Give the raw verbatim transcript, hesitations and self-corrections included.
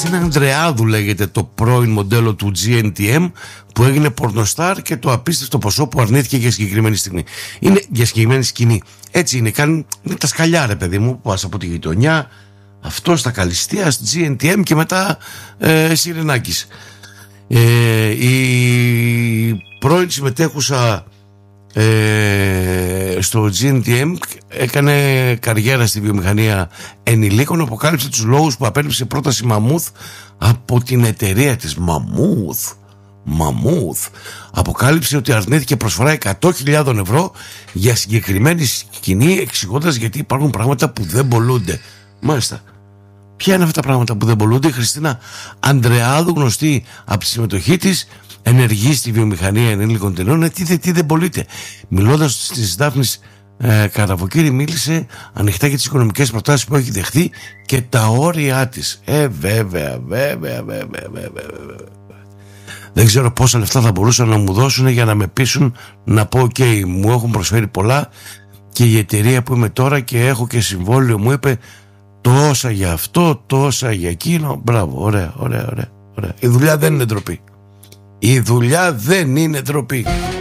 Χριστίνα Ανδρεάδου λέγεται το πρώην μοντέλο του τζι εν τι εμ που έγινε πορνοστάρ και το απίστευτο ποσό που αρνήθηκε για συγκεκριμένη στιγμή. Είναι για συγκεκριμένη σκηνή. Έτσι είναι, κάνει, είναι τα σκαλιά ρε παιδί μου που πας από τη γειτονιά, αυτό στα Καλυστία, τζι εν τι εμ και μετά ε, Σιρενάκης. Ε, η πρώην συμμετέχουσα ε, στο τζι εν τι εμ έκανε καριέρα στη βιομηχανία ενηλίκων, αποκάλυψε τους λόγους που απέρριψε πρόταση Μαμούθ από την εταιρεία της. Μαμούθ Μαμούθ αποκάλυψε ότι αρνήθηκε προσφορά εκατό χιλιάδες ευρώ για συγκεκριμένη σκηνή, εξηγώντας γιατί υπάρχουν πράγματα που δεν πολλούνται. Μάλιστα. Ποια είναι αυτά τα πράγματα που δεν πολλούνται? Η Χριστίνα Ανδρεάδου, γνωστή από τη συμμετοχή της, ενεργή στη βιομηχανία ενήλικων ταινιών, τι, τι, τι δεν πωλείται. Μιλώντας στις Δάφνης ε, Καραβοκύρη, μίλησε ανοιχτά για τις οικονομικές προτάσεις που έχει δεχθεί και τα όρια της. Ε, βέβαια, βέβαια, βέβαια, βέβαια, βέβαια. Δεν ξέρω πόσα λεφτά θα μπορούσαν να μου δώσουν για να με πείσουν να πω ok, μου έχουν προσφέρει πολλά και η εταιρεία που είμαι τώρα και έχω και συμβόλαιο μου είπε τόσα για αυτό, τόσα για εκείνο. Μπράβο, ωραία, ωραία, ωραία, ωραία. Η δουλειά δεν είναι ντροπή. Η δουλειά δεν είναι ντροπή.